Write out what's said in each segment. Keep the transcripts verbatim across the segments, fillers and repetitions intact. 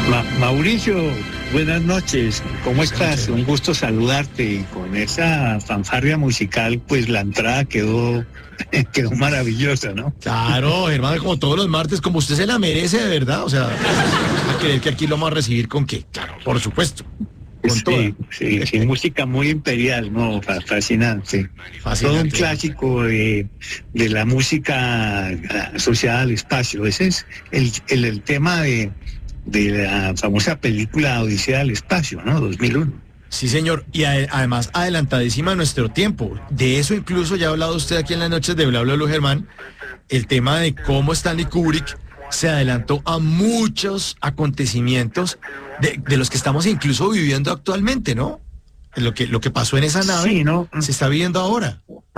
Ma- Mauricio, buenas noches. ¿Cómo estás? Un gusto saludarte. Y con esa fanfarria musical, pues la entrada quedó, quedó maravillosa, ¿no? Claro, Germán, como todos los martes, como usted se la merece de verdad, o sea, a creer que aquí lo vamos a recibir con qué, claro, por supuesto, con Sí, toda. sí, sí, música muy imperial, ¿no? Fa- Fascinante. Fascinante. Todo un clásico de, de la música asociada al espacio. Ese es el, el, el tema de, de la famosa película Odisea del Espacio, ¿no? dos mil uno. Sí, señor, y a- además adelantadísima a nuestro tiempo. De eso incluso ya ha hablado usted aquí en las noches de Bla Bla Blue, Germán, el tema de cómo Stanley Kubrick se adelantó a muchos acontecimientos de, de los que estamos incluso viviendo actualmente, ¿no? Lo que, lo que pasó en esa nave Sí, ¿no? se está viviendo ahora.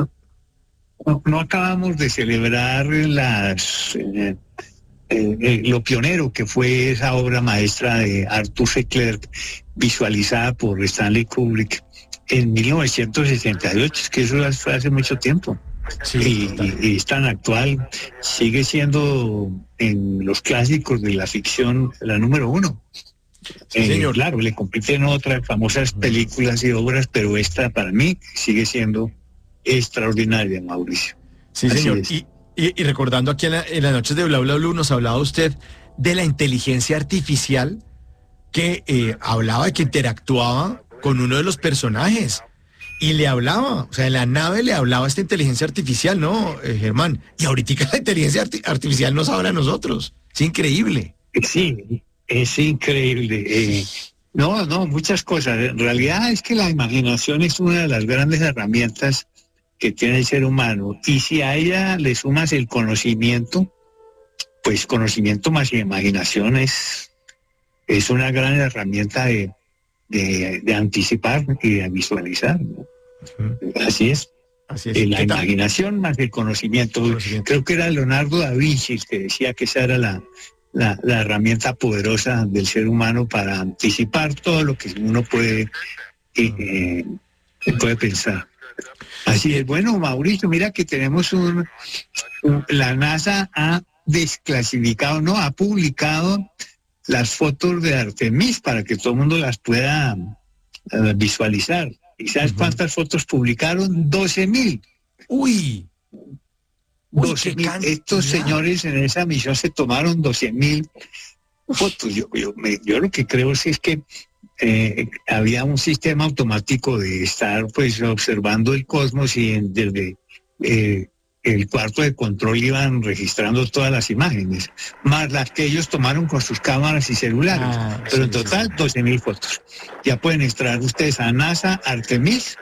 No, no acabamos de celebrar las eh, eh, eh, lo pionero que fue esa obra maestra de Arthur C. Clarke, visualizada por Stanley Kubrick en mil novecientos sesenta y ocho, es que eso fue hace mucho tiempo. Sí, Y, total. y- y es tan actual, sigue siendo en los clásicos de la ficción la número uno. Sí, Eh, señor. claro, le compiten otras famosas películas y obras, pero esta para mí sigue siendo extraordinaria, Mauricio. Sí, Así señor. es. Y, y- y recordando aquí en, la- en las noches de Bla Bla Blue nos hablaba usted de la inteligencia artificial que eh, hablaba, que interactuaba con uno de los personajes y le hablaba, o sea, en la nave le hablaba esta inteligencia artificial, ¿no, eh, Germán? Y ahorita la inteligencia arti- artificial nos habla a nosotros. Es increíble. Sí, es increíble. Eh, no, no, muchas cosas. En realidad es que la imaginación es una de las grandes herramientas que tiene el ser humano. Y si a ella le sumas el conocimiento, pues conocimiento más imaginación es, es una gran herramienta de, de, de anticipar y de visualizar, ¿no? Así es. Así es. Eh, la ¿Qué tal? imaginación más el conocimiento. Conocimiento. Creo que era Leonardo da Vinci el que decía que esa era la, la, la herramienta poderosa del ser humano para anticipar todo lo que uno puede, eh, eh, puede pensar. Así es. Bueno, Mauricio, mira que tenemos un, un- la NASA ha desclasificado, no, ha publicado las fotos de Artemis para que todo el mundo las pueda eh, visualizar. ¿Y sabes Ujú. cuántas fotos publicaron? doce mil. Uy, uy, doce qué mil. cantidad. Estos señores en esa misión se tomaron doce mil fotos. Yo, yo, me- yo lo que creo sí es que eh, había un sistema automático de estar pues observando el cosmos y en- desde eh, el cuarto de control iban registrando todas las imágenes, más las que ellos tomaron con sus cámaras y celulares. Ah, Pero en sí, sí, total, sí. doce mil fotos. Ya pueden entrar ustedes a NASA, Artemis,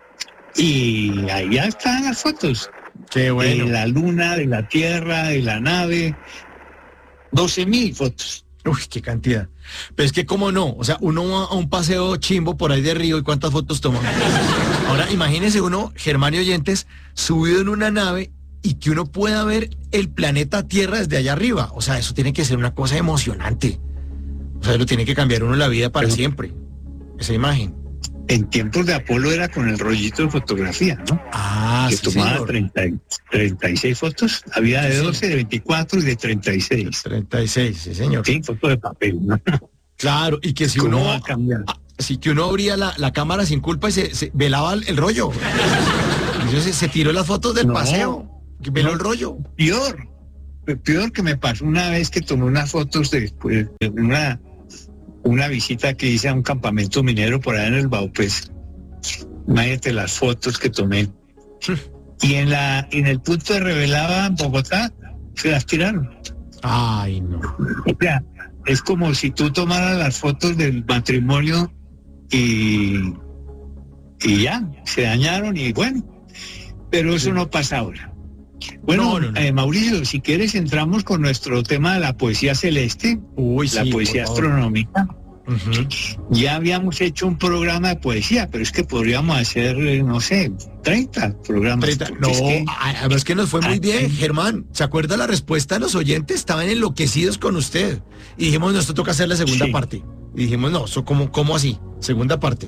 y ahí ya están las fotos. Qué bueno. De la luna, de la tierra, de la nave. doce mil fotos. Uy, qué cantidad. Pero es que cómo no, o sea, uno va a un paseo chimbo por ahí de río y cuántas fotos toma. Ahora imagínese uno, Germán y oyentes, subido en una nave y que uno pueda ver el planeta Tierra desde allá arriba. O sea, eso tiene que ser una cosa emocionante. O sea, lo tiene que cambiar uno la vida para Pero- siempre. Esa imagen. En tiempos de Apolo era con el rollito de fotografía, ¿no? Ah, Que sí, tomaba señor. treinta, treinta y seis fotos. Había de Sí, doce, de veinticuatro y de treinta y seis. treinta y seis, sí, señor. Sí, fotos de papel, ¿no? Claro, y que si ¿Cómo uno... va a cambiar? Ah, sí, que uno abría la, la cámara sin culpa y se, se velaba el, el rollo. Entonces se, se tiró las fotos del No, paseo, que veló no. el rollo. Peor, peor que me pasó una vez que tomé unas fotos de, pues, de una, una visita que hice a un campamento minero por allá en el Baupés. Imagínate las fotos que tomé. Y en la en el punto de revelaba Bogotá, se las tiraron. Ay, no. O sea, es como si tú tomaras las fotos del matrimonio y, y ya, se dañaron y bueno, pero eso no pasa ahora. Bueno, No, no, no. eh, Mauricio, si quieres entramos con nuestro tema de la poesía celeste, Uy, la sí, poesía por favor. astronómica. Ujú. Ya habíamos hecho un programa de poesía, pero es que podríamos hacer, eh, no sé, treinta programas. treinta. porque No, es que- a- además que nos fue muy Ay, bien, ay. Germán. ¿Se acuerda la respuesta de los oyentes? Estaban enloquecidos con usted. Y dijimos, no, esto toca hacer la segunda Sí. parte. Y dijimos, no, eso como, ¿cómo así? Segunda parte.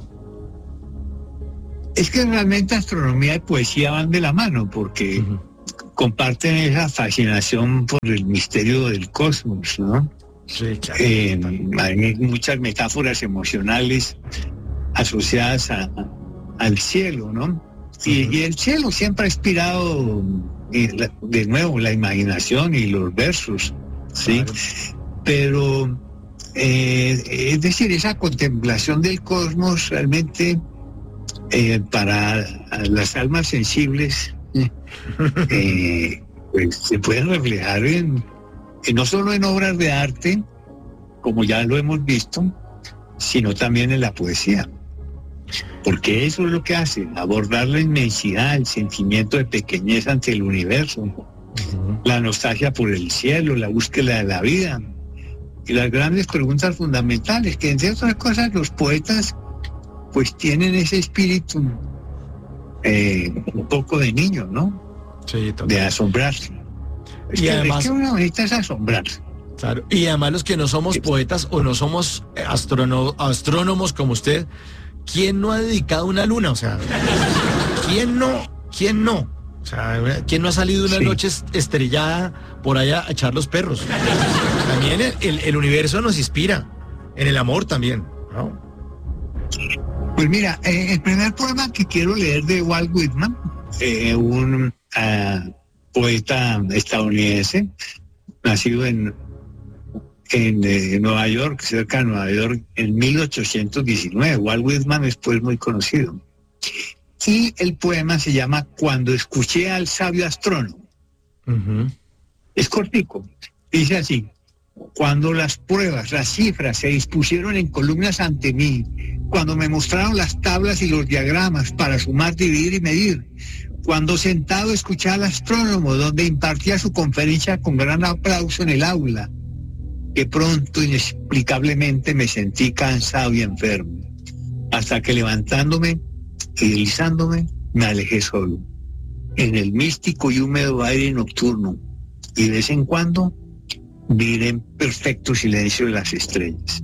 es que realmente astronomía y poesía van de la mano, porque Ujú. comparten esa fascinación por el misterio del cosmos, ¿no? Sí, claro. Eh, hay muchas metáforas emocionales asociadas a, a, al cielo, ¿no? Y, uh-huh. y el cielo siempre ha inspirado, y la, de nuevo, la imaginación y los versos, ¿sí? Claro. Pero, eh, es decir, esa contemplación del cosmos realmente, eh, para las almas sensibles, eh, pues se puede reflejar en, en no solo en obras de arte, como ya lo hemos visto, sino también en la poesía. Porque eso es lo que hace, abordar la inmensidad, el sentimiento de pequeñez ante el universo, uh-huh. la nostalgia por el cielo, la búsqueda de la vida y las grandes preguntas fundamentales, que entre otras cosas los poetas pues tienen ese espíritu eh, un poco de niño, ¿no? Sí, total. De asombrarse. Es, y que, además, es que uno necesita es asombrarse. Claro, y además los que no somos poetas o no somos astróno- astrónomos como usted, ¿quién no ha dedicado una luna? O sea, ¿quién no? ¿Quién no? O sea, ¿quién no ha salido una sí. noche estrellada por allá a echar los perros? También el, el, el universo nos inspira, en el amor también, ¿no? Pues mira, eh, el primer poema que quiero leer de Walt Whitman, eh, un uh, poeta estadounidense, nacido en, en eh, Nueva York, cerca de Nueva York, en mil ochocientos diecinueve. Walt Whitman es pues muy conocido. Y el poema se llama Cuando escuché al sabio astrónomo. Uh-huh. Es cortico. Dice así: cuando las pruebas, las cifras se dispusieron en columnas ante mí, cuando me mostraron las tablas y los diagramas para sumar, dividir y medir, cuando sentado escuché al astrónomo donde impartía su conferencia con gran aplauso en el aula, que pronto inexplicablemente me sentí cansado y enfermo, hasta que levantándome y deslizándome me alejé solo, en el místico y húmedo aire nocturno, y de vez en cuando miré en perfecto silencio las estrellas.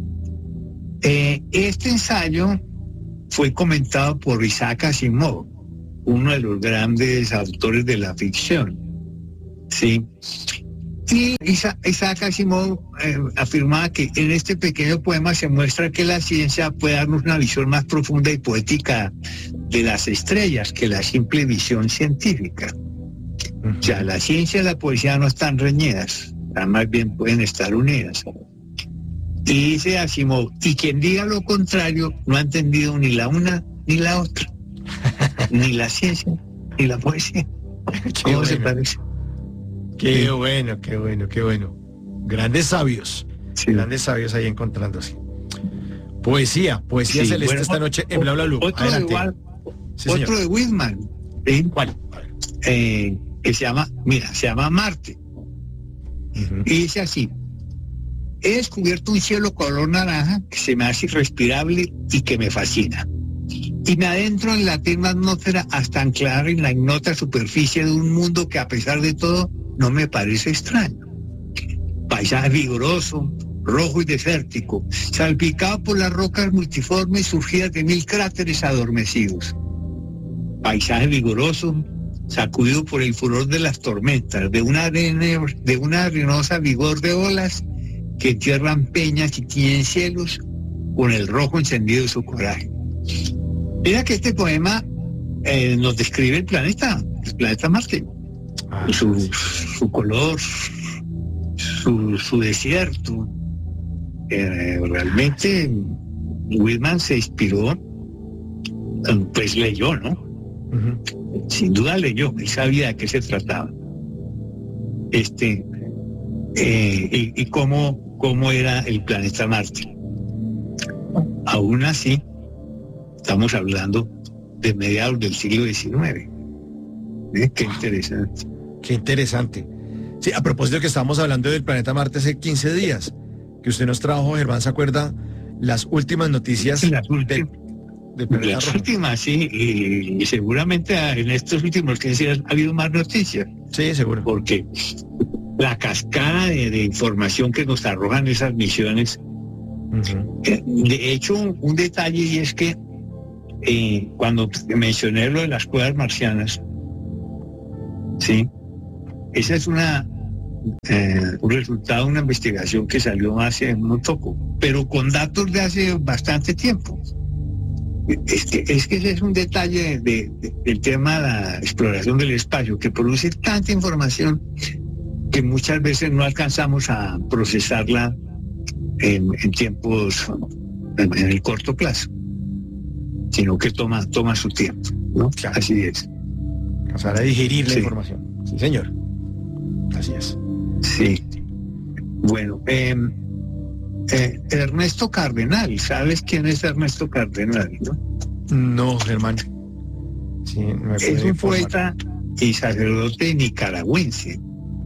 Eh, este ensayo fue comentado por Isaac Asimov, uno de los grandes autores de la ficción, ¿sí? Y Isaac Asimov eh, afirmaba que en este pequeño poema se muestra que la ciencia puede darnos una visión más profunda y poética de las estrellas que la simple visión científica. Uh-huh. O sea, la ciencia y la poesía no están reñidas, más bien pueden estar unidas. Y dice Asimov, y quien diga lo contrario no ha entendido ni la una ni la otra, ni la ciencia ni la poesía. ¿Cómo bueno. se parece? Qué sí. bueno, qué bueno, qué bueno. Grandes sabios, sí. grandes sabios ahí encontrándose. Poesía, poesía sí, celeste bueno, esta noche en Bla Bla Blue. Otro, de, igual, sí, otro de Whitman. ¿Sí? ¿Cuál? Eh, que se llama, mira, se llama Marte. Uh-huh. Y dice así: he descubierto un cielo color naranja que se me hace irrespirable y que me fascina. Y me adentro en la tenue atmósfera hasta anclar en la ignota superficie de un mundo que a pesar de todo no me parece extraño. Paisaje vigoroso, rojo y desértico, salpicado por las rocas multiformes surgidas de mil cráteres adormecidos. Paisaje vigoroso, sacudido por el furor de las tormentas, de una arena, de una arenosa vigor de olas que entierran peñas y tiñen cielos con el rojo encendido de su coraje. Mira que este poema eh, nos describe el planeta, el planeta Marte, ah, su, sí. su color, su, su desierto. Eh, realmente Whitman se inspiró, pues leyó, ¿no? Uh-huh. Sin duda leyó, él sabía de qué se trataba. Este, eh, y, y cómo, cómo era el planeta Marte. Aún así, estamos hablando de mediados del siglo diecinueve. ¿Eh? Qué interesante. Qué interesante. Sí, a propósito que estábamos hablando del planeta Marte hace quince días, que usted nos trajo, Germán, ¿se acuerda? Las últimas noticias sí, las últimas, del, del planeta las rojo. últimas, sí, y, y seguramente en estos últimos quince días ha habido más noticias. Sí, seguro. Porque la cascada de, de información que nos arrojan esas misiones. Uh-huh. De hecho, un detalle y es que eh, cuando mencioné lo de las cuevas marcianas, sí, esa es una eh, un resultado de una investigación que salió hace muy poco, pero con datos de hace bastante tiempo. Es que, es que ese es un detalle de, de, del tema de la exploración del espacio, que produce tanta información que muchas veces no alcanzamos a procesarla en, en tiempos, en, en el corto plazo, sino que toma, toma su tiempo, ¿no? Claro. Así es. Pasar a digerir la sí. información. Sí, señor. Así es. Sí. Bueno, eh, eh, Ernesto Cardenal, ¿sabes quién es Ernesto Cardenal, no? No, Germán. Sí, me es un poeta y sacerdote nicaragüense.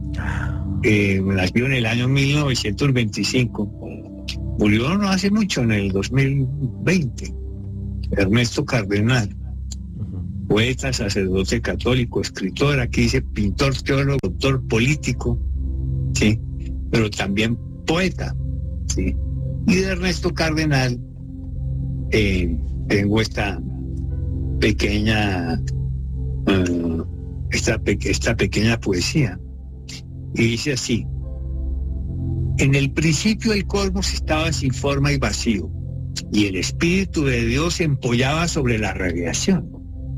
Eh, nació en el año mil novecientos veinticinco. Murió no hace mucho, en el dos mil veinte. Ernesto Cardenal. Poeta, sacerdote católico, escritor, aquí dice pintor, teólogo, doctor, político, sí, pero también poeta, sí. Y de Ernesto Cardenal eh, tengo esta pequeña, uh, esta, pe- esta pequeña poesía, y dice así: en el principio el cosmos estaba sin forma y vacío, y el Espíritu de Dios se empollaba sobre la radiación.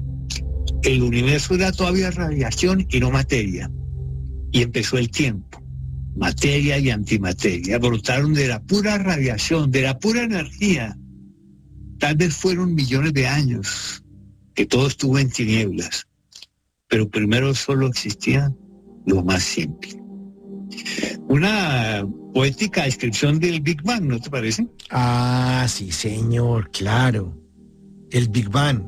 El universo era todavía radiación y no materia. Y empezó el tiempo. Materia y antimateria brotaron de la pura radiación, de la pura energía. Tal vez fueron millones de años que todo estuvo en tinieblas. Pero primero solo existía lo más simple. Una poética descripción del Big Bang, ¿no te parece? Ah, sí, señor, claro. El Big Bang.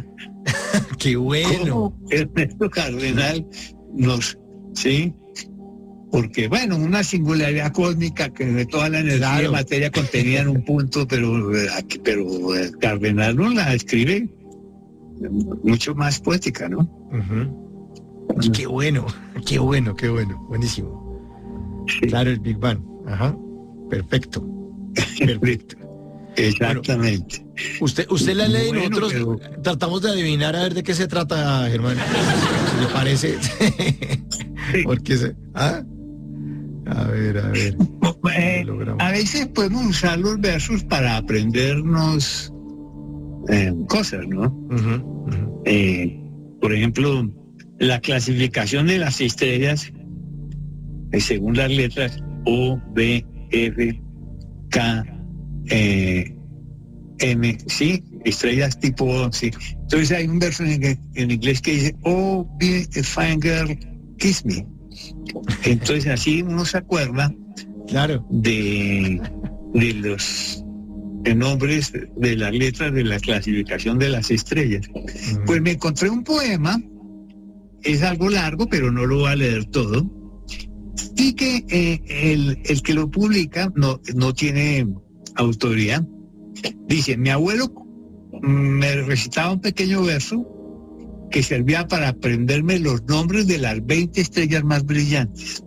Qué bueno. Ernesto Cardenal nos, sí, porque bueno, una singularidad cósmica que de toda la energía claro. y materia contenida en un punto, pero, pero el Cardenal no la escribe mucho más poética, ¿no? Uh-huh. Qué bueno, qué bueno, qué bueno, buenísimo. Sí. Claro, el Big Bang, ajá, perfecto, perfecto. Exactamente. Bueno, usted usted la lee bueno, y nosotros pero... tratamos de adivinar a ver de qué se trata, Germán. ¿Le parece? Sí. Porque se... ¿Ah? A ver, a ver. Eh, a veces podemos usar los versos para aprendernos eh, cosas, ¿no? Uh-huh, uh-huh. Eh, por ejemplo, la clasificación de las estrellas, eh, según las letras O, B, F, K, Eh, M, sí, estrellas tipo O, sí. Entonces hay un verso en, en inglés que dice, oh, be a fine girl, kiss me. Entonces así uno se acuerda claro. de, de los de nombres de las letras de la clasificación de las estrellas. Mm. Pues me encontré un poema, es algo largo, pero no lo voy a leer todo, y que eh, el, el que lo publica no, no tiene autoría. Dice, mi abuelo me recitaba un pequeño verso que servía para aprenderme los nombres de las veinte estrellas más brillantes.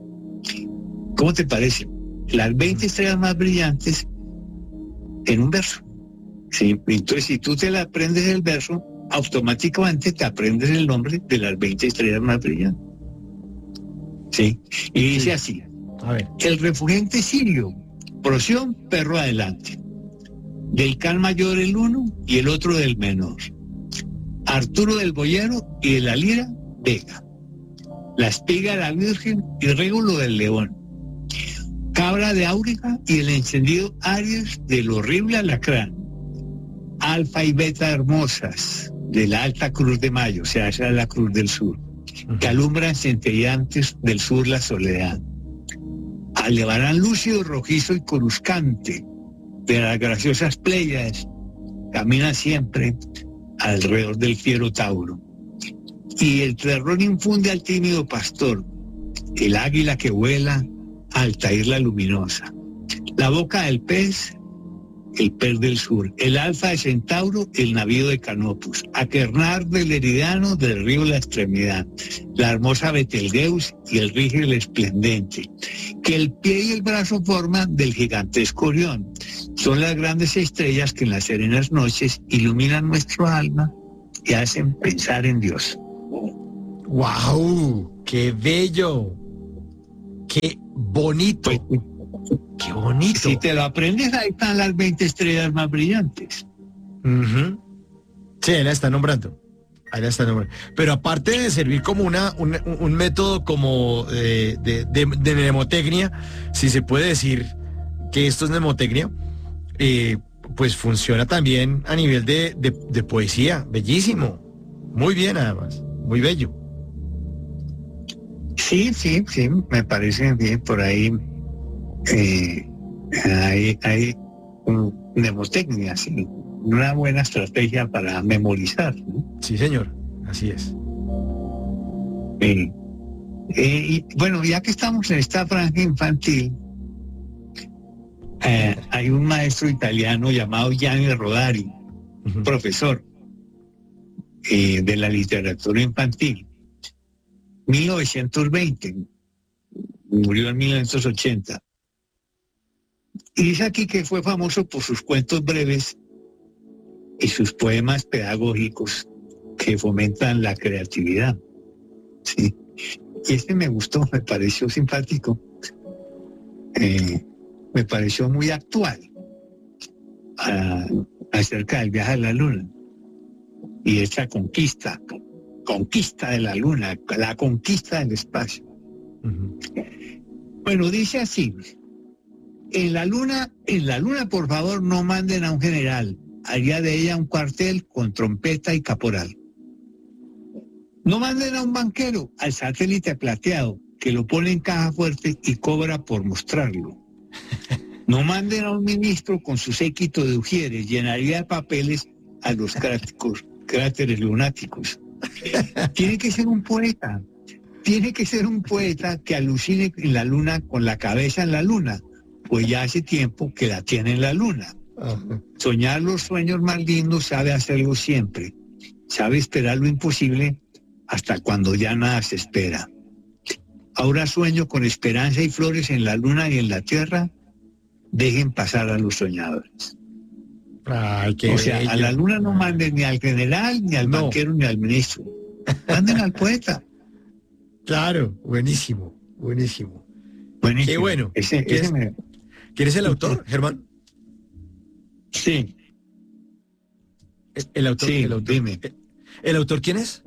¿Cómo te parece? Las veinte estrellas más brillantes en un verso. ¿Sí? Entonces, si tú te la aprendes el verso, automáticamente te aprendes el nombre de las veinte estrellas más brillantes. ¿Sí? Y dice así, a ver. El refugente Sirio, Procyon, perro adelante. Del can mayor el uno y el otro del menor. Arturo del boyero y de la lira, Vega. La espiga de la virgen y régulo del león. Cabra de Áuriga y el encendido Aries del horrible alacrán. Alfa y beta hermosas de la alta cruz de Mayo, o sea, esa es la cruz del sur, que alumbran centelleantes del sur la soledad. Aldebarán lúcido, rojizo y coruscante de las graciosas Pléyades, camina siempre alrededor del fiero Tauro. Y el terror infunde al tímido pastor, el águila que vuela, Altair la luminosa, la boca del pez, el pez del sur, el alfa de Centauro, el navío de Canopus, Aquernar del Eridano, del río la extremidad, la hermosa Betelgeuse y el Rigel el esplendente, que el pie y el brazo forman del gigantesco Orión. Son las grandes estrellas que en las serenas noches iluminan nuestro alma y hacen pensar en Dios. ¡Wow! ¡Qué bello! Qué bonito. Pues, qué bonito. Si te lo aprendes, ahí están las veinte estrellas más brillantes. Uh-huh. Sí, ahí la está nombrando. Ahí la está nombrando. Pero aparte de servir como una, un, un método como de, de, de, de mnemotecnia, si se puede decir que esto es mnemotecnia, eh, pues funciona también a nivel de, de, de poesía. Bellísimo. Muy bien, además. Muy bello. Sí, sí, sí, me parece bien. Por ahí eh, hay, hay un, mnemotecnia, sí. Una buena estrategia para memorizar, ¿no? Sí, señor. Así es. Eh, eh, y bueno, ya que estamos en esta franja infantil, eh, hay un maestro italiano llamado Gianni Rodari, Uh-huh. profesor eh, de la literatura infantil. mil novecientos veinte, murió en mil novecientos ochenta. Y dice aquí que fue famoso por sus cuentos breves y sus poemas pedagógicos que fomentan la creatividad. Sí. Y este me gustó, me pareció simpático, eh, me pareció muy actual a, acerca del viaje a la luna y esta conquista, conquista de la luna, la conquista del espacio. Uh-huh. Bueno, dice así: en la luna, en la luna, por favor, no manden a un general, haría de ella un cuartel con trompeta y caporal. No manden a un banquero, al satélite plateado, que lo pone en caja fuerte y cobra por mostrarlo. No manden a un ministro con su séquito de ujieres, llenaría de papeles a los cráticos, cráteres lunáticos. Tiene que ser un poeta, tiene que ser un poeta que alucine en la luna con la cabeza en la luna, pues ya hace tiempo que la tiene en la luna. Uh-huh. Soñar los sueños más lindos sabe hacerlo siempre, sabe esperar lo imposible hasta cuando ya nada se espera. Ahora sueño con esperanza y flores en la luna y en la tierra, dejen pasar a los soñadores. Ay, qué O sea, bello. a la luna no manden ni al general, ni al No. banquero, ni al ministro. Manden al poeta. Claro, buenísimo, buenísimo. Buenísimo. Qué bueno. Ese, ese ¿Quieres, me... ¿Quieres el autor, Germán? Sí, El, el autor, sí, el autor. dime. El, ¿el autor quién es?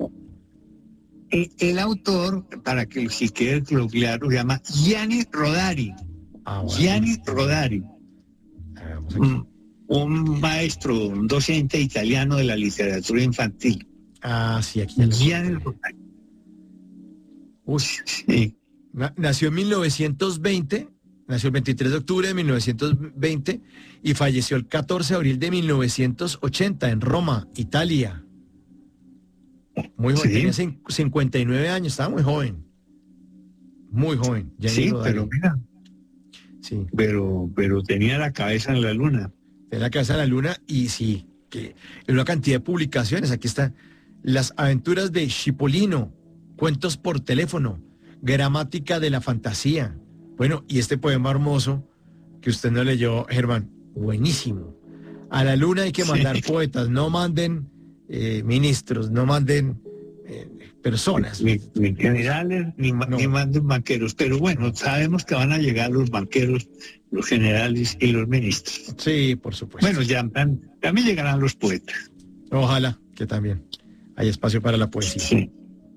El, el autor, para que si quieres googlearlo, se llama Gianni Rodari. Ah, bueno. Gianni Rodari. Hagamos aquí. Un, un maestro, un docente italiano de la literatura infantil. Ah, sí, aquí ya lo Gianni encontré. Rodari. Uy, Sí, na- nació en mil novecientos veinte, nació el veintitrés de octubre de mil novecientos veinte y falleció el catorce de abril de mil novecientos ochenta en Roma, Italia. Muy joven, Sí. tenía cin- cincuenta y nueve años, estaba muy joven. Muy joven. Gianni sí, Rodari. pero mira, Sí, pero, pero tenía la cabeza en la luna. de la cabeza de la luna y sí, que en una cantidad de publicaciones. Aquí están Las aventuras de Cipollino, cuentos por teléfono, gramática de la fantasía. Bueno, y este poema hermoso que usted no leyó, Germán, buenísimo. A la luna hay que mandar Sí. poetas, no manden eh, ministros, no manden eh, personas. Ni, ni generales, ni, ma- No. ni manden banqueros. Pero bueno, sabemos que van a llegar los banqueros, los generales y los ministros. Sí, por supuesto. Bueno, ya van- también llegarán los poetas. Ojalá que también haya espacio para la poesía. Sí.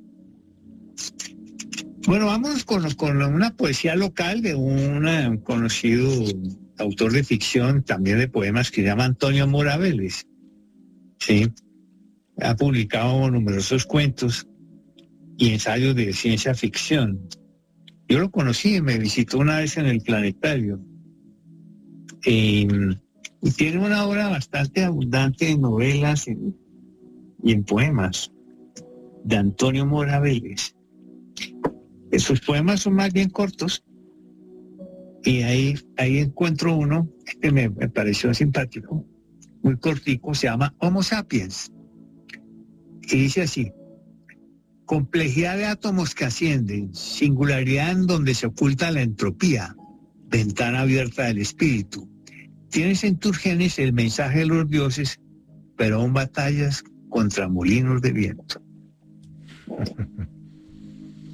Bueno, vamos con, con una poesía local de una- un conocido autor de ficción, también de poemas, que se llama Antonio Mora Vélez. Sí. Ha publicado numerosos cuentos y ensayos de ciencia ficción. Yo lo conocí, me visitó una vez en el planetario. Eh, y tiene una obra bastante abundante en novelas y, y en poemas de Antonio Mora Vélez. Eh, Sus poemas son más bien cortos y ahí, ahí encuentro uno que me, me pareció simpático, muy cortico, se llama Homo Sapiens. Y dice así: complejidad de átomos que ascienden, singularidad en donde se oculta la entropía, ventana abierta del espíritu. Tienes en tus genes el mensaje de los dioses, pero aún batallas contra molinos de viento.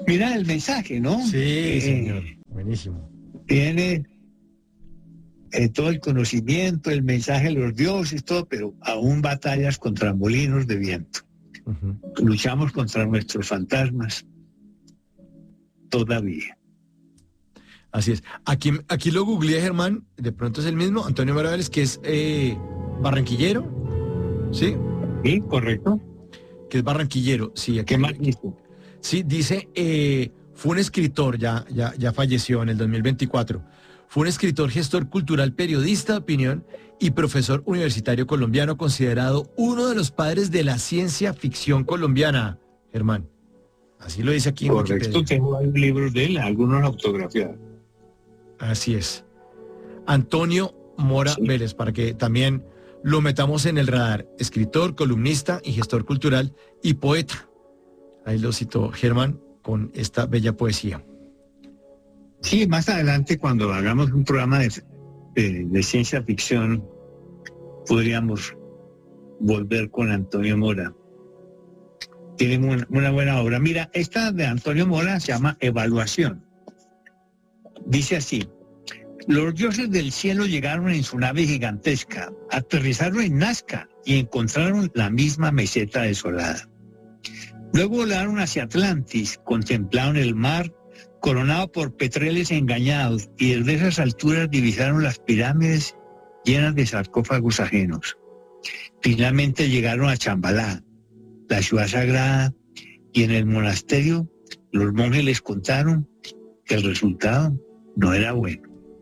Mira el mensaje, ¿no? Sí, Eh, señor. Buenísimo. Tiene eh, todo el conocimiento, el mensaje de los dioses, todo, pero aún batallas contra molinos de viento. Uh-huh. Luchamos contra nuestros fantasmas todavía. Así es. Aquí, aquí lo googleé, Germán, de pronto es el mismo, Antonio Mora Vélez, que es eh, barranquillero, ¿sí? Sí, correcto. Que es barranquillero, sí. Aquí, ¿Qué más dice? Sí, dice, eh, fue un escritor, ya, ya, ya falleció en el dos mil veinticuatro, fue un escritor, gestor cultural, periodista de opinión y profesor universitario colombiano, considerado uno de los padres de la ciencia ficción colombiana, Germán. Así lo dice aquí en Correcto, Wikipedia. tengo varios libros de él, algunos autografiados. Así es. Antonio Mora Sí. Vélez, para que también lo metamos en el radar. Escritor, columnista y gestor cultural y poeta. Ahí lo citó Germán con esta bella poesía. Sí, más adelante cuando hagamos un programa de, de, de ciencia ficción, podríamos volver con Antonio Mora. Tiene una, una buena obra. Mira, esta de Antonio Mora se llama Evaluación. Dice así: los dioses del cielo llegaron en su nave gigantesca, aterrizaron en Nazca y encontraron la misma meseta desolada. Luego volaron hacia Atlantis, contemplaron el mar coronado por petreles engañados y desde esas alturas divisaron las pirámides llenas de sarcófagos ajenos. Finalmente llegaron a Chambalá, la ciudad sagrada, y en el monasterio los monjes les contaron que el resultado no era bueno.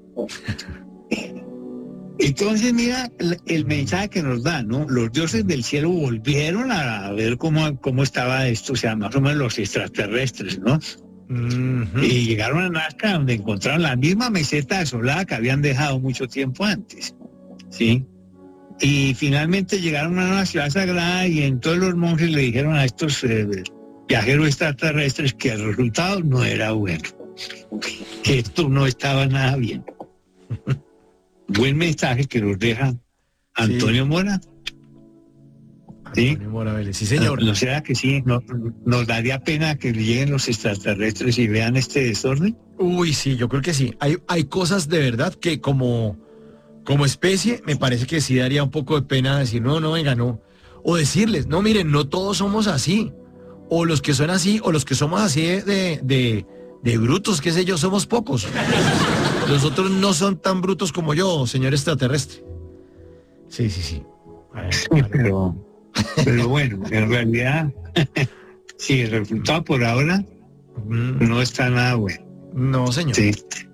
Entonces mira el, el mensaje que nos da, ¿no? Los dioses del cielo volvieron a ver cómo, cómo estaba esto, o sea, más o menos los extraterrestres, ¿no? Uh-huh. Y llegaron a Nazca, donde encontraron la misma meseta desolada que habían dejado mucho tiempo antes, ¿sí? Y finalmente llegaron a una ciudad sagrada y entonces los monjes le dijeron a estos eh, viajeros extraterrestres que el resultado no era bueno, que esto no estaba nada bien. Buen mensaje que nos deja Antonio sí. Mora. ¿Sí? Antonio Mora Vélez, sí señor. ¿No será que sí? ¿No, ¿Nos daría pena que lleguen los extraterrestres y vean este desorden? Uy, sí, yo creo que sí. Hay, hay cosas de verdad que como, como especie me parece que sí daría un poco de pena decir, no, no, venga, no. O decirles, no, miren, no todos somos así. O los que son así, o los que somos así de, de, de brutos, qué sé yo, somos pocos. Los otros no son tan brutos como yo, señor extraterrestre. Sí, sí, sí. Vale, vale. Pero, pero bueno, en realidad, sí, el resultado por ahora mm. no está nada bueno. No, señor. Sí.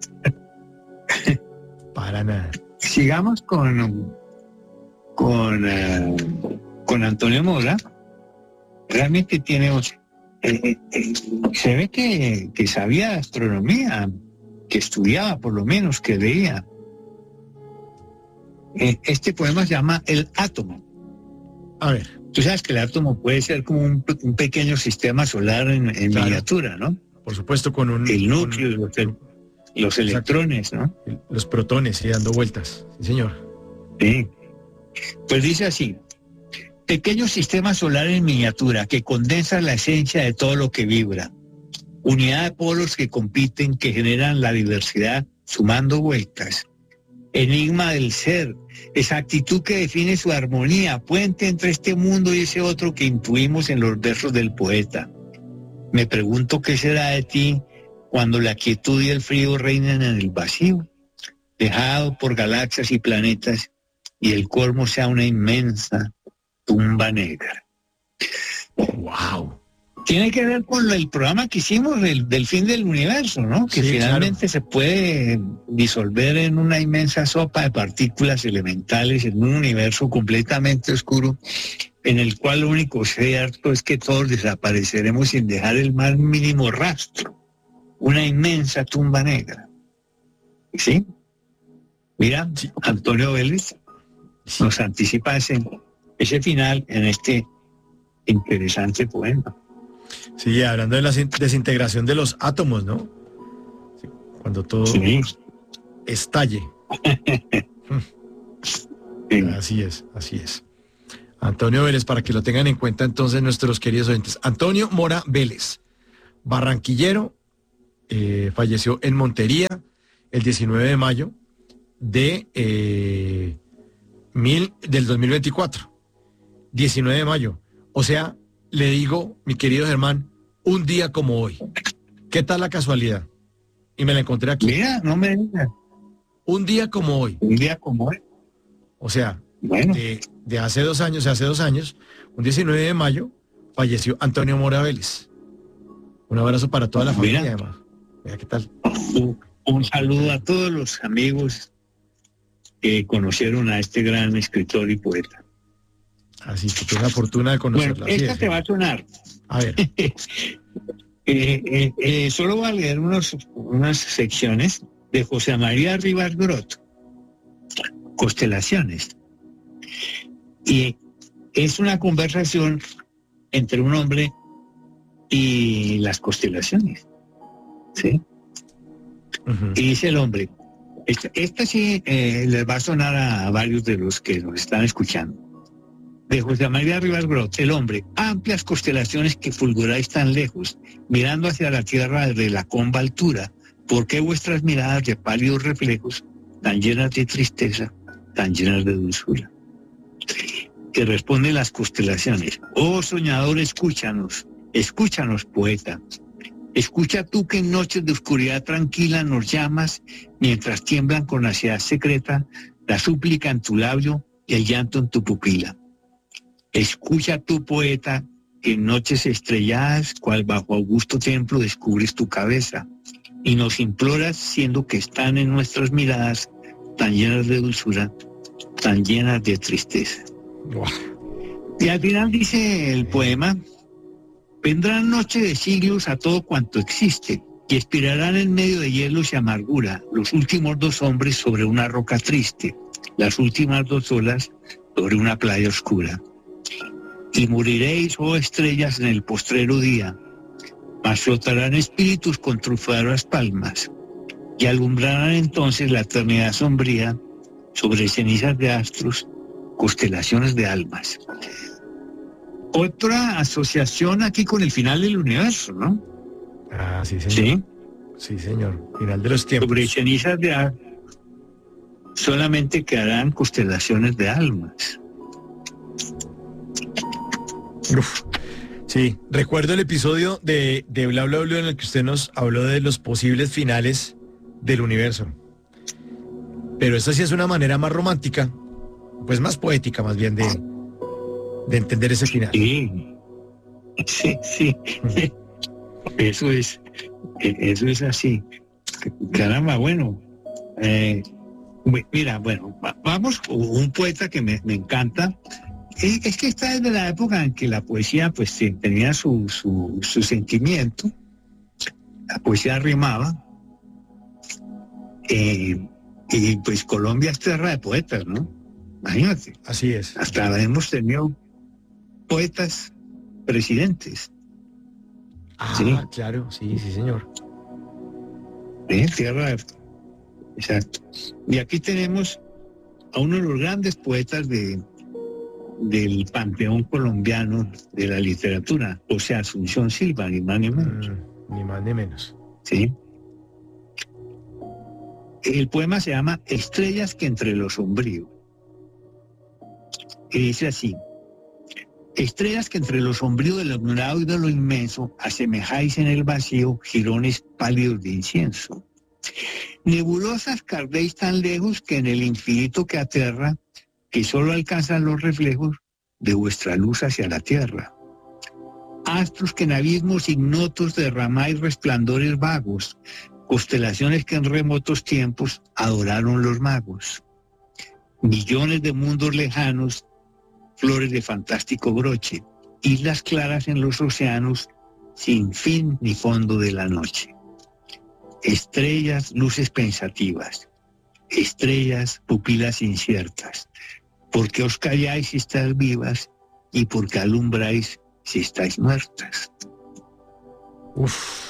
Para nada. Sigamos con, con, uh, con Antonio Mora. Realmente tiene... Eh, eh, se ve que, que sabía astronomía, que estudiaba por lo menos, que leía. Eh, este poema se llama El átomo. A ver. Tú sabes que el átomo puede ser como un, un pequeño sistema solar en, en claro. miniatura, ¿no? Por supuesto, con un... El núcleo, con, los, el, los electrones, ¿no? Los protones, sí, dando vueltas. Sí, señor. Sí. Pues dice así: pequeño sistema solar en miniatura que condensa la esencia de todo lo que vibra. Unidad de polos que compiten, que generan la diversidad, sumando vueltas. Enigma del ser, esa actitud que define su armonía, puente entre este mundo y ese otro que intuimos en los versos del poeta. Me pregunto qué será de ti cuando la quietud y el frío reinan en el vacío, dejado por galaxias y planetas, y el colmo sea una inmensa tumba negra. ¡Wow! Tiene que ver con el programa que hicimos del, del fin del universo, ¿no? Que sí, finalmente claro. se puede disolver en una inmensa sopa de partículas elementales en un universo completamente oscuro, en el cual lo único cierto es que todos desapareceremos sin dejar el más mínimo rastro. Una inmensa tumba negra. ¿Sí? Mira, sí. Antonio Vélez sí. nos anticipa ese, ese final en este interesante poema. Sí, hablando de la desintegración de los átomos, ¿no? Sí, cuando todo sí. estalle. sí. Así es, así es. Antonio Vélez, para que lo tengan en cuenta entonces nuestros queridos oyentes. Antonio Mora Vélez, barranquillero, eh, falleció en Montería el diecinueve de mayo de, eh, mil, del dos mil veinticuatro. diecinueve de mayo. O sea, le digo, mi querido Germán, un día como hoy. ¿Qué tal la casualidad? Y me la encontré aquí. Mira, no me digas. Un día como hoy. Un día como hoy. O sea, bueno. de, de hace dos años, hace dos años, un diecinueve de mayo, falleció Antonio Mora Vélez. Un abrazo para toda la familia, Mira, además. Mira, ¿qué tal? Un, un saludo a todos los amigos que conocieron a este gran escritor y poeta. Así que tuve la fortuna de conocerla. Bueno, esta sí, te sí. va a sonar. A ver. eh, eh, eh, solo voy a leer unos, unas secciones de José María Rivas Grot, Constelaciones. Y es una conversación entre un hombre y las constelaciones. ¿Sí? Uh-huh. Y dice el hombre, esta, esta sí eh, les va a sonar a varios de los que nos están escuchando. De José María Rivas Grot, el hombre, amplias constelaciones que fulguráis tan lejos, mirando hacia la tierra desde la comba altura, ¿por qué vuestras miradas de pálidos reflejos, tan llenas de tristeza, tan llenas de dulzura? Que responden las constelaciones, oh soñador, escúchanos, escúchanos, poeta. Escucha tú que en noches de oscuridad tranquila nos llamas, mientras tiemblan con ansiedad secreta la súplica en tu labio y el llanto en tu pupila. Escucha tú, poeta, que en noches estrelladas, cual bajo augusto templo descubres tu cabeza, y nos imploras, siendo que están en nuestras miradas tan llenas de dulzura, tan llenas de tristeza. Wow. Y al final dice el poema, vendrán noches de siglos a todo cuanto existe, y expirarán en medio de hielos y amargura los últimos dos hombres sobre una roca triste, las últimas dos olas sobre una playa oscura. Y moriréis, oh estrellas, en el postrero día, mas flotarán espíritus con trufadoras palmas, y alumbrarán entonces la eternidad sombría sobre cenizas de astros, constelaciones de almas. Otra asociación aquí con el final del universo, ¿no? Ah, sí, señor. Sí. Sí, señor. Final de los tiempos. Sobre cenizas de astros solamente quedarán constelaciones de almas. Uf. Sí, recuerdo el episodio de, de Bla Bla Bla en el que usted nos habló de los posibles finales del universo. Pero esta sí es una manera más romántica, pues más poética más bien de, de entender ese final. Sí, sí, sí. Eso es, eso es así. Caramba, bueno. Eh, mira, bueno, vamos con un poeta que me, me encanta. Es, es que está desde la época en que la poesía pues tenía su, su, su sentimiento. La poesía rimaba. Eh, y pues Colombia es tierra de poetas, ¿no? Imagínate. Así es. Hasta hemos tenido poetas presidentes. Ah, sí. Claro, sí, sí, señor. ¿Eh? Tierra de... Exacto. Y aquí tenemos a uno de los grandes poetas de, del panteón colombiano de la literatura, o sea, Asunción Silva, ni más ni menos. Mm, ni más ni menos. Sí. El poema se llama Estrellas que entre lo sombrío. Y dice así: estrellas que entre lo sombrío de lo ignorado y de lo inmenso asemejáis en el vacío jirones pálidos de incienso. Nebulosas que ardéis tan lejos que en el infinito que aterra, que solo alcanzan los reflejos de vuestra luz hacia la tierra. Astros que en abismos ignotos derramáis resplandores vagos, constelaciones que en remotos tiempos adoraron los magos. Millones de mundos lejanos, flores de fantástico broche, islas claras en los océanos, sin fin ni fondo de la noche. Estrellas, luces pensativas, estrellas, pupilas inciertas, porque os calláis si estáis vivas y porque alumbráis si estáis muertas. Uf.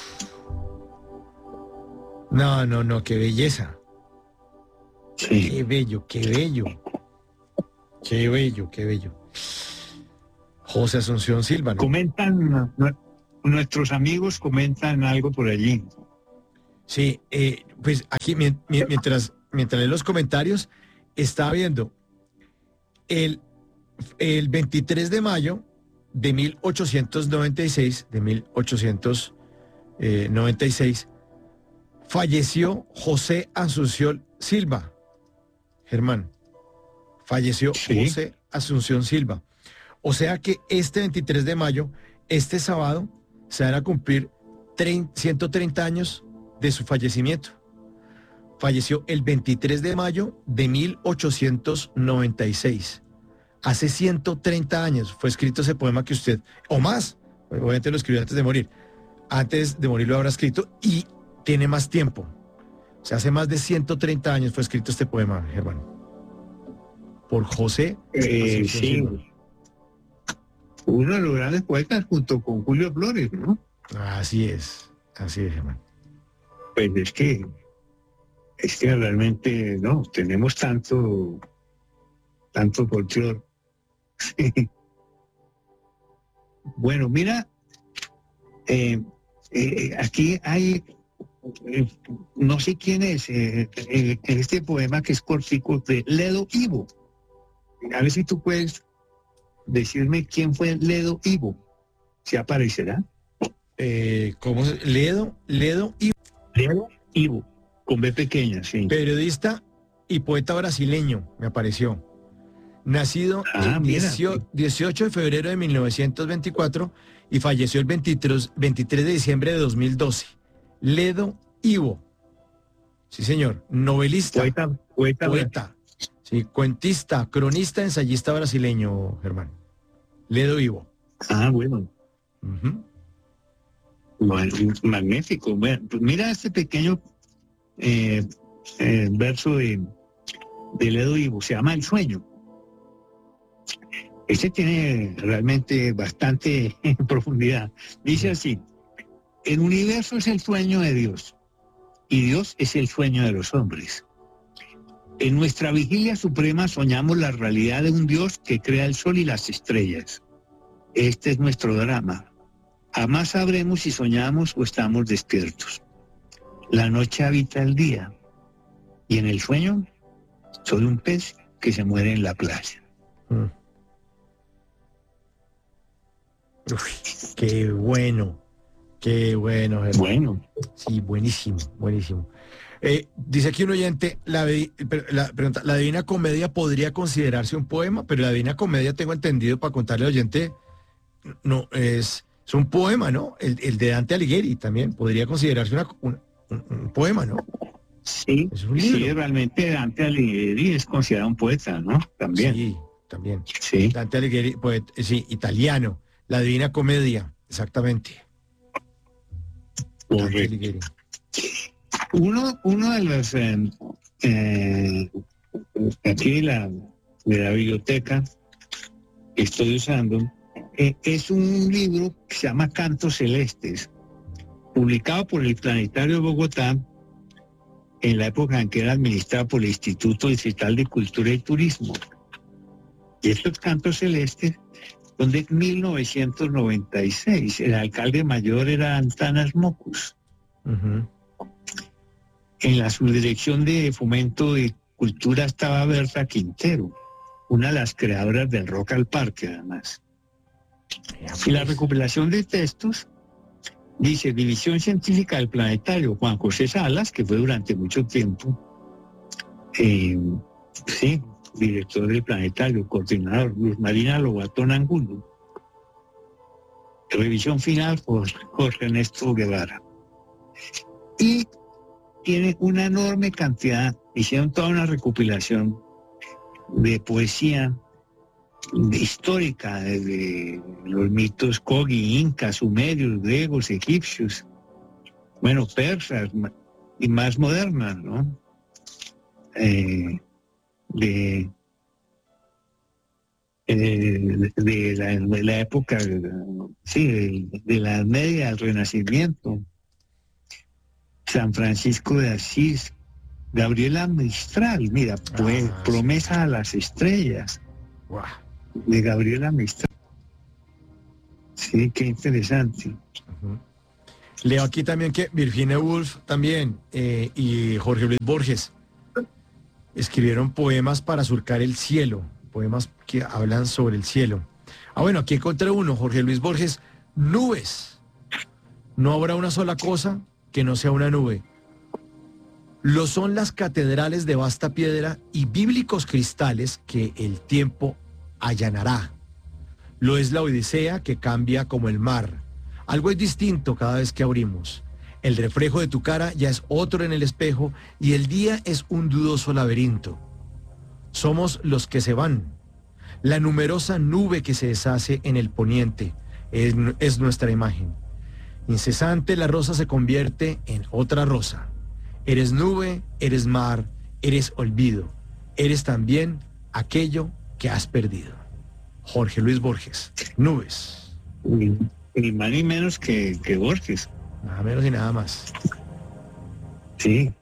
No, no, no, qué belleza. Sí. Qué bello, qué bello. Qué bello, qué bello. José Asunción Silva, ¿no? Comentan nuestros amigos comentan algo por allí. Sí, eh, pues aquí mien- mien- mientras, mientras lee los comentarios, estaba viendo el, el veintitrés de mayo de mil ochocientos noventa y seis, de mil ochocientos noventa y seis, falleció José Asunción Silva. Germán, falleció Sí. José Asunción Silva. O sea que este veintitrés de mayo, este sábado, se van a cumplir ciento treinta años de su fallecimiento. Falleció el veintitrés de mayo de mil ochocientos noventa y seis. Hace ciento treinta años fue escrito ese poema que usted, o más, obviamente lo escribió antes de morir. Antes de morir lo habrá escrito y tiene más tiempo. O sea, hace más de ciento treinta años fue escrito este poema, Germán. Por José Eh, Asunción sí, Silva. uno de los grandes poetas junto con Julio Flores, ¿no? Así es, así es, Germán. Pues es que, es que realmente, no, tenemos tanto, tanto folclore. Bueno, mira, eh, eh, aquí hay, eh, no sé quién es, eh, eh, en este poema que es cortico de Ledo Ivo. A ver si tú puedes decirme quién fue Ledo Ivo. ¿Se aparecerá? Eh, ¿cómo se? Ledo, Ledo y Ledo Ivo, con B pequeña, sí. periodista y poeta brasileño, me apareció. Nacido Ah, el mira. dieciocho de febrero de mil novecientos veinticuatro y falleció el veintitrés, veintitrés de diciembre de dos mil doce. Ledo Ivo. Sí, señor. Novelista, Poeta, poeta, poeta, sí, cuentista, cronista, ensayista brasileño, Germán. Ledo Ivo. Ah, bueno. Ujú. Bueno, magnífico. Bueno, pues mira este pequeño eh, eh, verso de, de Ledo Ivo, se llama El Sueño. Este tiene realmente bastante profundidad. Dice así: el universo es el sueño de Dios y Dios es el sueño de los hombres. En nuestra vigilia suprema soñamos la realidad de un Dios que crea el sol y las estrellas. Este es nuestro drama. Jamás sabremos si soñamos o estamos despiertos. La noche habita el día y en el sueño soy un pez que se muere en la playa. Mm. Uf, qué bueno, qué bueno, Germán. Bueno, Sí, buenísimo, buenísimo. Eh, dice aquí un oyente, la, vi- pero la, pregunta, ¿la Divina Comedia podría considerarse un poema? Pero la Divina Comedia, tengo entendido, para contarle al oyente, no, es, es un poema, ¿no? El, el de Dante Alighieri también podría considerarse una- un, un- un poema, ¿no? sí, Es un sí, libro. realmente Dante Alighieri es considerado un poeta, ¿no? También. Sí, también. Sí. Dante Alighieri, poet- eh, sí, italiano. La Divina Comedia, exactamente. Dante Correcto. Alighieri. Uno, uno de los eh, eh, aquí de la, de la biblioteca que estoy usando eh, es un libro que se llama Cantos Celestes, publicado por el Planetario de Bogotá en la época en que era administrado por el Instituto Distrital de Cultura y Turismo. Y estos Cantos Celestes son de mil novecientos noventa y seis. El alcalde mayor era Antanas Mocus. Ujú. En la subdirección de Fomento de Cultura estaba Berta Quintero, una de las creadoras del Rock al Parque, además. Y la recopilación de textos dice: División Científica del Planetario, Juan José Salas, que fue durante mucho tiempo, eh, sí, director del Planetario, coordinador, Luz Marina Lobatón Angulo. Revisión final por Jorge Ernesto Guevara. Y tiene una enorme cantidad, hicieron toda una recopilación de poesía de histórica, de los mitos Kogi, incas, sumerios, griegos, egipcios, bueno, persas ma- y más modernas, ¿no? Eh, de, eh, de, la, de la época, sí, de, de la media, del Renacimiento. San Francisco de Asís, Gabriela Mistral, mira, pues, Ah, Promesa sí. a las estrellas, Guau. de Gabriela Mistral. Sí, qué interesante. Ujú. Leo aquí también que Virginia Woolf también eh, y Jorge Luis Borges escribieron poemas para surcar el cielo, poemas que hablan sobre el cielo. Ah, bueno, aquí encontré uno, Jorge Luis Borges, nubes. No habrá una sola cosa que no sea una nube. Lo son las catedrales de vasta piedra y bíblicos cristales que el tiempo allanará. Lo es la odisea que cambia como el mar. Algo es distinto cada vez que abrimos. El reflejo de tu cara ya es otro en el espejo y el día es un dudoso laberinto. Somos los que se van. La numerosa nube que se deshace en el poniente es, es nuestra imagen. Incesante la rosa se convierte en otra rosa. Eres nube, eres mar, eres olvido. Eres también aquello que has perdido. Jorge Luis Borges, nubes. Ni, ni más ni menos que, que Borges. Nada menos y nada más. Sí.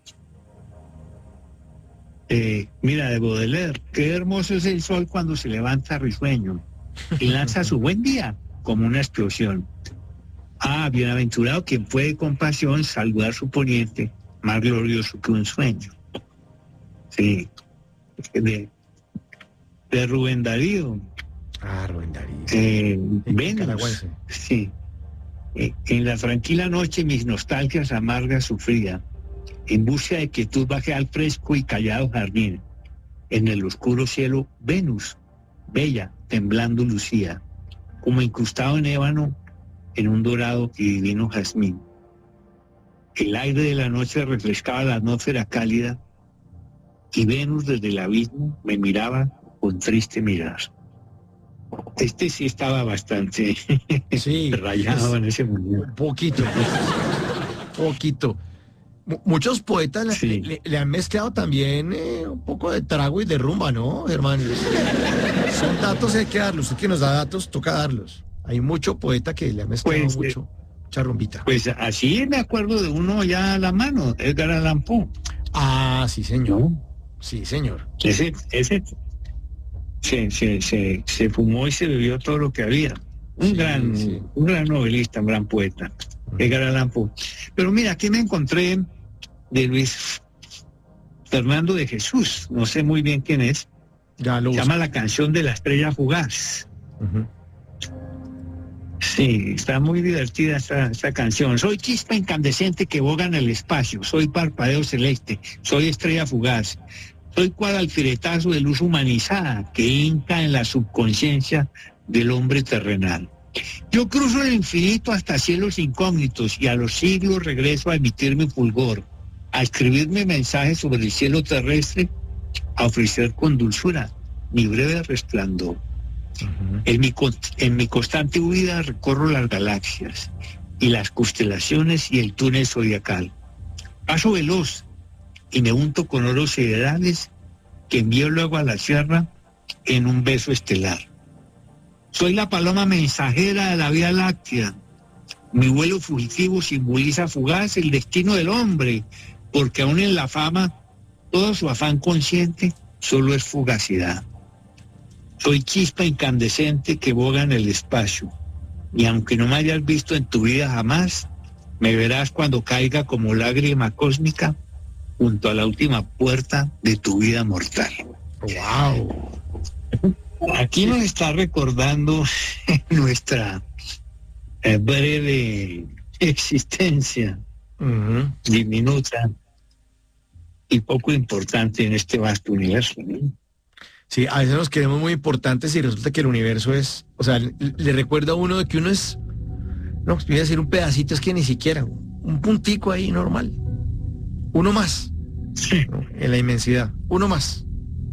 Eh, mira, de Baudelaire, qué hermoso es el sol cuando se levanta risueño y lanza su buen día como una explosión. Ah, bienaventurado quien puede con pasión saludar su poniente, más glorioso que un sueño. Sí. De, de Rubén Darío. Ah, Rubén Darío. Eh, Sí, Venus. nicaragüense. Sí. Eh, en la tranquila noche mis nostalgias amargas sufría. En busca de quietud bajé al fresco y callado jardín. En el oscuro cielo, Venus, bella, temblando lucía, como incrustado en ébano en un dorado y divino jazmín. El aire de la noche refrescaba la atmósfera cálida y Venus desde el abismo me miraba con triste mirar. Este sí estaba bastante Sí, rayado es- en ese momento. Poquito, poquito. Mu- Muchos poetas le, Sí. le- le han mezclado también eh, un poco de trago y de rumba, ¿no, hermanos? Son datos, hay que darlos. Usted que nos da datos, toca darlos. Hay mucho poeta que le ha mezclado Pues, eh, mucho, mucha rumbita. Pues así me acuerdo de uno ya a la mano, Edgar Allan Poe. Ah, sí, señor. ¿No? Sí, señor. Ese, ese se, se, se, se fumó y se bebió todo lo que había. Un Sí, gran, sí. un gran novelista, un gran poeta, Edgar Allan Poe. Pero mira, aquí me encontré de Luis Fernando de Jesús, no sé muy bien quién es, Ya lo se busco. llama La canción de la estrella fugaz. Ujú. Sí, está muy divertida esta, esta canción. Soy chispa incandescente que boga en el espacio, soy parpadeo celeste, soy estrella fugaz, soy cual alfiretazo de luz humanizada que hinca en la subconsciencia del hombre terrenal. Yo cruzo el infinito hasta cielos incógnitos y a los siglos regreso a emitir mi fulgor, a escribir mi mensaje sobre el cielo terrestre, a ofrecer con dulzura mi breve resplandor. Ujú. En mi, con- en mi constante huida recorro las galaxias y las constelaciones y el túnel zodiacal. Paso veloz y me unto con oros siderales que envío luego a la tierra en un beso estelar. Soy la paloma mensajera de la Vía Láctea. Mi vuelo fugitivo simboliza fugaz el destino del hombre, porque aún en la fama, todo su afán consciente solo es fugacidad. Soy chispa incandescente que boga en el espacio, y aunque no me hayas visto en tu vida jamás, me verás cuando caiga como lágrima cósmica junto a la última puerta de tu vida mortal. Wow. Aquí nos está recordando nuestra eh, breve existencia Ujú. diminuta y poco importante en este vasto universo, ¿no? Sí, a veces nos queremos muy importantes y resulta que el universo es, o sea, le, le recuerda a uno de que uno es, no, voy a decir un pedacito, es que ni siquiera, un puntico ahí normal, uno más, Sí. ¿no? En la inmensidad, uno más.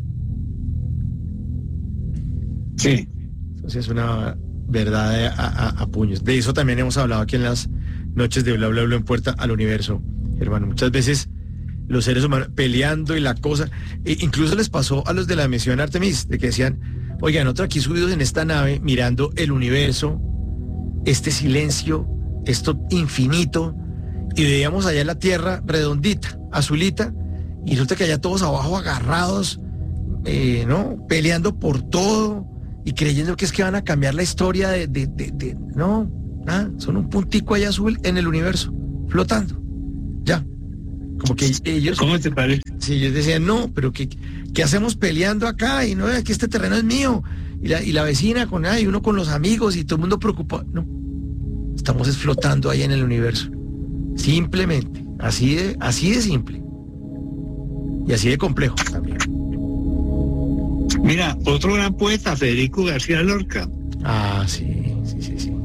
Sí. Entonces es una verdad a, a- a puños. De eso también hemos hablado aquí en las noches de Bla Bla Bla en Puerta al Universo, hermano. Muchas veces los seres humanos peleando y la cosa, e incluso les pasó a los de la misión Artemis, de que decían, oigan, nosotros aquí subidos en esta nave, mirando el universo, este silencio, esto infinito, y veíamos allá la Tierra redondita, azulita, y resulta que allá todos abajo agarrados, eh, ¿no? Peleando por todo, y creyendo que es que van a cambiar la historia de, de, de, de no, nada, son un puntico ahí azul en el universo, flotando, ya. Como que ellos... ¿Cómo te parece? Sí, ellos decían, no, pero ¿qué, qué hacemos peleando acá? Y no, que este terreno es mío. Y la, y la vecina con, ay, uno con los amigos y todo el mundo preocupado. No, estamos flotando ahí en el universo. Simplemente, así de, así de simple. Y así de complejo también. Mira, otro gran poeta, Federico García Lorca. Ah, sí, sí, sí, sí.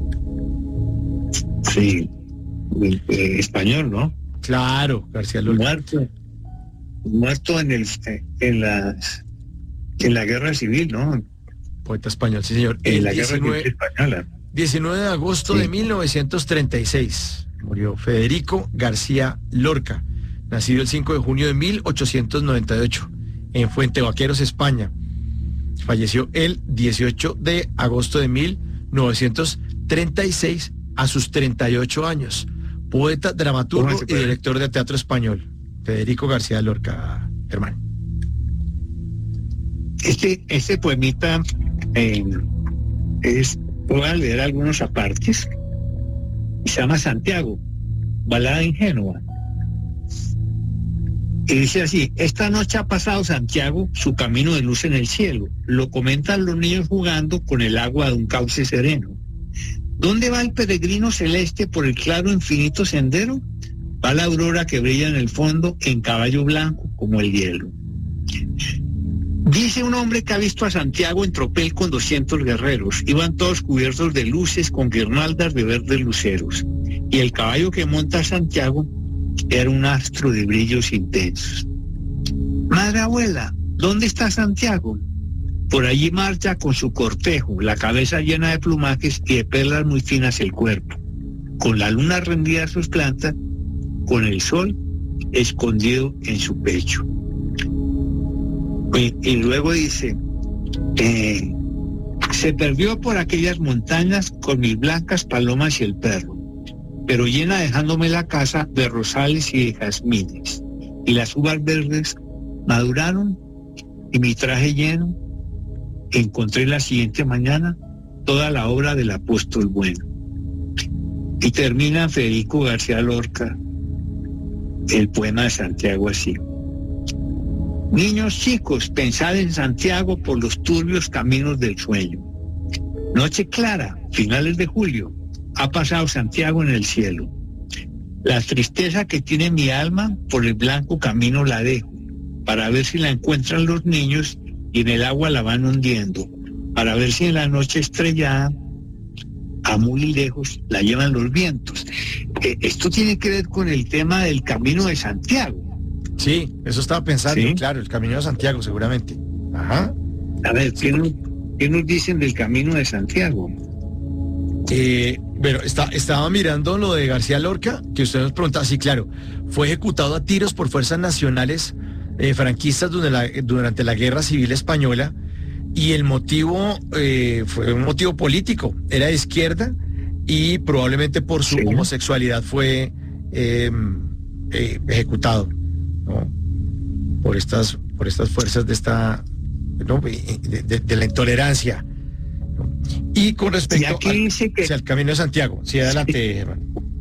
Sí, eh, español, ¿no? Claro, García Lorca. Muerto, muerto en el en la en la guerra civil, ¿no? Poeta español, sí señor. En El la guerra diecinueve, civil española. diecinueve de agosto Sí. de mil novecientos treinta y seis murió Federico García Lorca, nacido el cinco de junio de mil ochocientos noventa y ocho en Fuente Vaqueros, España. Falleció el dieciocho de agosto de mil novecientos treinta y seis a sus treinta y ocho años. Poeta, dramaturgo y director de teatro español, Federico García Lorca, hermano. Este, este poemita eh, es, voy a leer algunos apartes. Se llama Santiago, balada ingenua. Y dice así: esta noche ha pasado Santiago su camino de luz en el cielo. Lo comentan los niños jugando con el agua de un cauce sereno. ¿Dónde va el peregrino celeste por el claro infinito sendero? Va la aurora que brilla en el fondo en caballo blanco como el hielo. Dice un hombre que ha visto a Santiago en tropel con doscientos guerreros. Iban todos cubiertos de luces con guirnaldas de verdes luceros. Y el caballo que monta a Santiago era un astro de brillos intensos. Madre abuela, ¿dónde está Santiago? Por allí marcha con su cortejo, la cabeza llena de plumajes y de perlas muy finas el cuerpo, con la luna rendida a sus plantas, con el sol escondido en su pecho. Y, y luego dice, eh, se perdió por aquellas montañas con mis blancas palomas y el perro, pero llena dejándome la casa de rosales y de jazmines, y las uvas verdes maduraron y mi traje lleno. Encontré la siguiente mañana toda la obra del apóstol bueno. Y termina Federico García Lorca el poema de Santiago así: niños chicos, pensad en Santiago por los turbios caminos del sueño. Noche clara, finales de julio, ha pasado Santiago en el cielo. La tristeza que tiene mi alma por el blanco camino la dejo, para ver si la encuentran los niños y en el agua la van hundiendo, para ver si en la noche estrellada, a muy lejos, la llevan los vientos. Eh, esto tiene que ver con el tema del Camino de Santiago. Sí, eso estaba pensando, ¿Sí? Claro, el Camino de Santiago, seguramente. Ajá. A ver, ¿qué nos, qué nos dicen del Camino de Santiago? Eh, bueno, está, estaba mirando lo de García Lorca, que usted nos preguntaba, sí, claro, fue ejecutado a tiros por fuerzas nacionales eh, franquistas durante la, durante la Guerra Civil Española, y el motivo eh, fue un motivo político, era de izquierda, y probablemente por su Sí. homosexualidad fue eh, eh, ejecutado, ¿no? por estas, por estas fuerzas de esta, ¿no? de, de, de la intolerancia. Y con respecto Y aquí al, dice que- al Camino de Santiago, sí, adelante, hermano.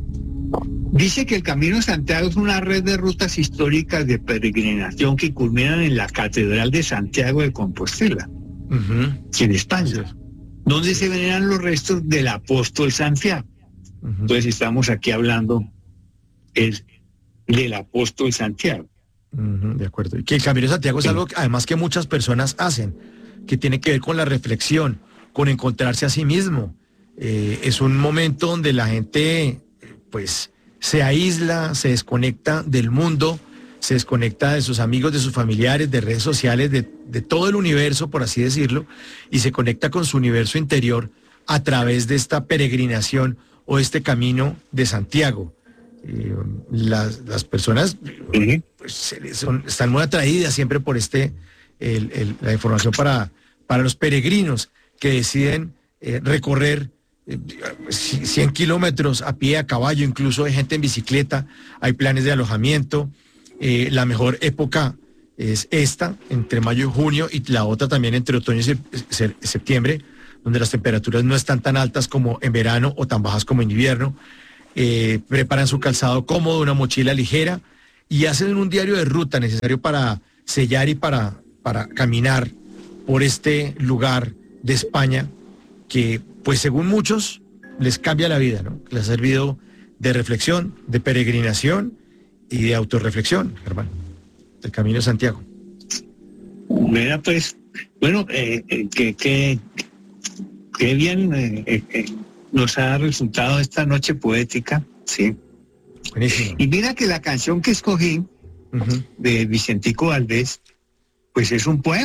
Dice que el Camino de Santiago es una red de rutas históricas de peregrinación que culminan en la Catedral de Santiago de Compostela, Uh-huh. en España, Sí. donde se veneran los restos del apóstol Santiago. Uh-huh. Entonces estamos aquí hablando es del apóstol Santiago. Uh-huh, de acuerdo. Y que el Camino de Santiago es Sí. algo que, además, que muchas personas hacen, que tiene que ver con la reflexión, con encontrarse a sí mismo. Eh, es un momento donde la gente, eh, pues, se aísla, se desconecta del mundo, se desconecta de sus amigos, de sus familiares, de redes sociales, de, de todo el universo, por así decirlo, y se conecta con su universo interior a través de esta peregrinación o este Camino de Santiago. Eh, las, las personas Sí. pues, se- son- están muy atraídas siempre por este el- el- la información para, para los peregrinos que deciden eh, recorrer eh, cien kilómetros a pie, a caballo, incluso hay gente en bicicleta, hay planes de alojamiento. Eh, la mejor época es esta, entre mayo y junio, y la otra también entre otoño y se- septiembre, donde las temperaturas no están tan altas como en verano o tan bajas como en invierno. Eh, preparan su calzado cómodo, una mochila ligera y hacen un diario de ruta necesario para sellar y para, para caminar por este lugar de España que, pues según muchos, les cambia la vida, ¿no? Les ha servido de reflexión, de peregrinación y de autorreflexión, hermano, el Camino de Santiago. Mira, pues, bueno, eh, eh, que, que, que bien eh, eh, eh, nos ha resultado esta noche poética, sí. Buenísimo. Y mira que la canción que escogí Ujú. de Vicentico Valdés, pues es un poema.